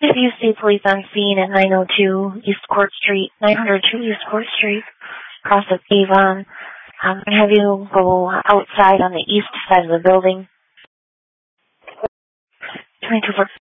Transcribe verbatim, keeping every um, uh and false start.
If you see police on scene at nine oh two East Court Street, nine oh two East Court Street, across of Avon, um, and have you go outside on the east side of the building. twenty-two